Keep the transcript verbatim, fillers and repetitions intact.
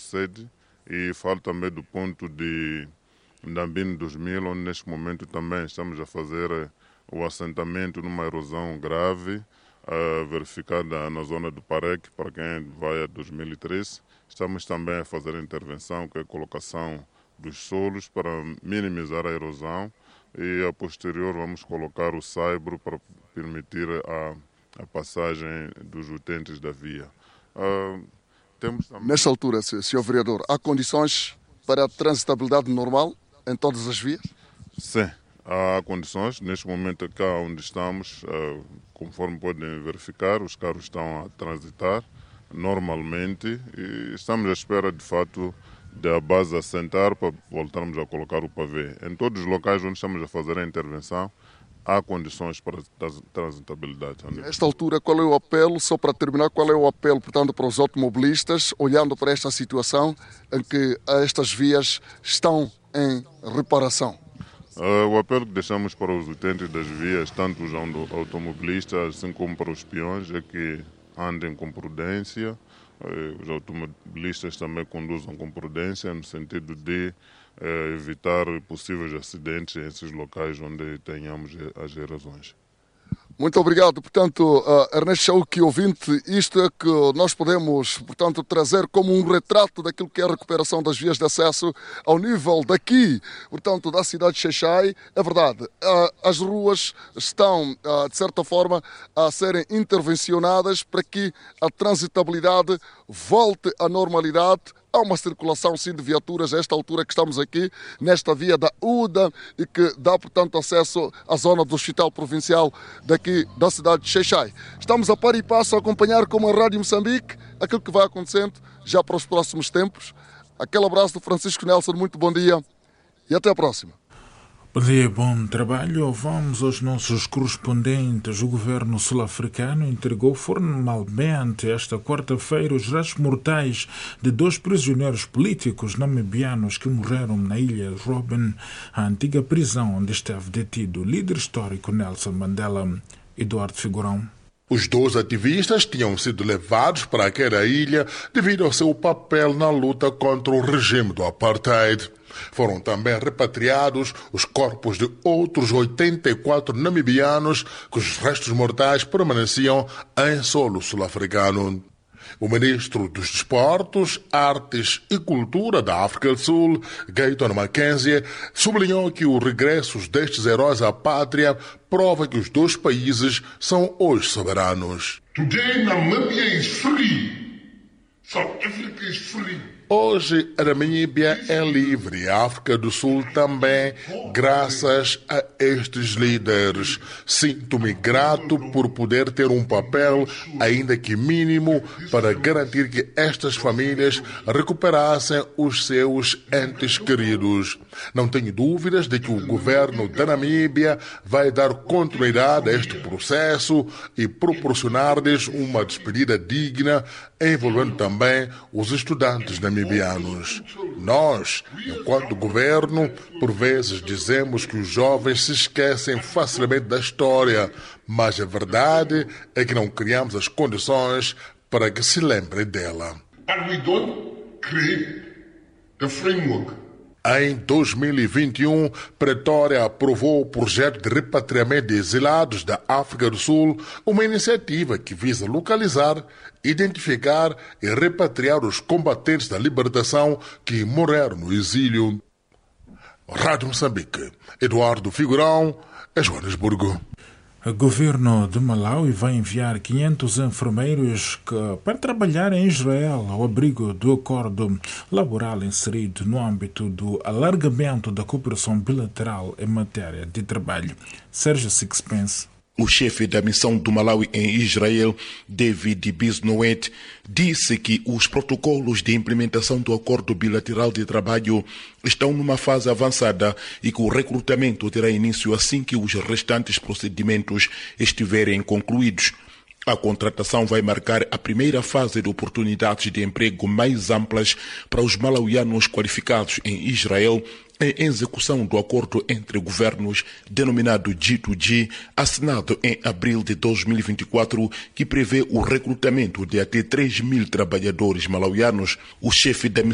sede, e falo também do ponto de Ndambini dois mil, onde neste momento também estamos a fazer o assentamento numa erosão grave, uh, verificada na zona do Parec, para quem vai a dois mil e treze. Estamos também a fazer a intervenção, que é a colocação dos solos para minimizar a erosão, e a posterior vamos colocar o saibro para permitir a, a passagem dos utentes da via. Uh, temos também... Nesta altura, senhor Vereador, há condições para a transitabilidade normal em todas as vias? Sim, há condições. Neste momento, cá onde estamos, uh, conforme podem verificar, os carros estão a transitar normalmente e estamos à espera, de fato, da base assentar para voltarmos a colocar o pavê. Em todos os locais onde estamos a fazer a intervenção, há condições para transitabilidade. Nesta altura, qual é o apelo, só para terminar, qual é o apelo, portanto, para os automobilistas, olhando para esta situação em que estas vias estão em reparação? Uh, o apelo que deixamos para os utentes das vias, tanto os automobilistas assim como para os peões, é que andem com prudência. Uh, os automobilistas também conduzam com prudência, no sentido de uh, evitar possíveis acidentes nesses locais onde tenhamos as erosões. Muito obrigado. Portanto, uh, Ernesto Chauque, ouvinte, isto é que nós podemos, portanto, trazer como um retrato daquilo que é a recuperação das vias de acesso ao nível daqui, portanto, da cidade de Xai-Xai. É verdade, uh, as ruas estão, uh, de certa forma, a serem intervencionadas para que a transitabilidade volte à normalidade. Há uma circulação, sim, de viaturas a esta altura que estamos aqui, nesta via da U D A, e que dá, portanto, acesso à zona do Hospital Provincial daqui da cidade de Xai-Xai. Estamos a par e passo a acompanhar como a Rádio Moçambique aquilo que vai acontecendo já para os próximos tempos. Aquele abraço do Francisco Nelson, muito bom dia e até a próxima. Bom dia, bom trabalho. Vamos aos nossos correspondentes. O governo sul-africano entregou formalmente esta quarta-feira os restos mortais de dois prisioneiros políticos namibianos que morreram na ilha Robben, a antiga prisão onde esteve detido o líder histórico Nelson Mandela. Eduardo Figurão. Os dois ativistas tinham sido levados para aquela ilha devido ao seu papel na luta contra o regime do apartheid. Foram também repatriados os corpos de outros oitenta e quatro namibianos cujos restos mortais permaneciam em solo sul-africano. O ministro dos Desportos, Artes e Cultura da África do Sul, Gayton Mackenzie, sublinhou que o regresso destes heróis à pátria prova que os dois países são hoje soberanos. Today Namibia is free. South Africa is free. Hoje, a Namíbia é livre e a África do Sul também, graças a estes líderes. Sinto-me grato por poder ter um papel, ainda que mínimo, para garantir que estas famílias recuperassem os seus entes queridos. Não tenho dúvidas de que o governo da Namíbia vai dar continuidade a este processo e proporcionar-lhes uma despedida digna, envolvendo também os estudantes namibianos. Nós, enquanto governo, por vezes dizemos que os jovens se esquecem facilmente da história, mas a verdade é que não criamos as condições para que se lembrem dela. And we don't create the framework. Em dois mil e vinte e um, Pretória aprovou o projeto de repatriamento de exilados da África do Sul, uma iniciativa que visa localizar, identificar e repatriar os combatentes da libertação que morreram no exílio. Rádio Moçambique, Eduardo Figurão, Joanesburgo. O governo de Malawi vai enviar quinhentos enfermeiros que, para trabalhar em Israel ao abrigo do acordo laboral inserido no âmbito do alargamento da cooperação bilateral em matéria de trabalho. Sérgio Sixpence. O chefe da missão do Malawi em Israel, David Bisnoet, disse que os protocolos de implementação do acordo bilateral de trabalho estão numa fase avançada e que o recrutamento terá início assim que os restantes procedimentos estiverem concluídos. A contratação vai marcar a primeira fase de oportunidades de emprego mais amplas para os malauianos qualificados em Israel, em execução do acordo entre governos denominado G dois G, assinado em abril de dois mil e vinte e quatro, que prevê o recrutamento de até três mil trabalhadores malauianos. O chefe da missão